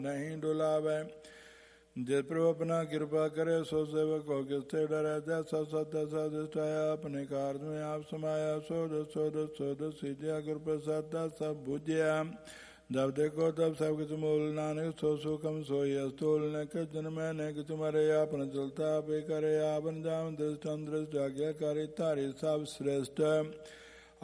नहीं डुलावे। जिस प्रभु अपना कृपा करे सो सेवक को किससे डरे। जैसा सत्य सदिष्टाया अपने कार्य में आप समाया। सोद सीधिया गुरु प्रसाद सब बुझिया। जब देखो तब सब कुछ मूल नानक सो सुखम सोई अस्तूल न कि जन्म ने कि तुम्हारे आपन चलता पे करे आपन जाम दृष्टि दृष्ट आज्ञाकारी तारी सब श्रेष्ठ।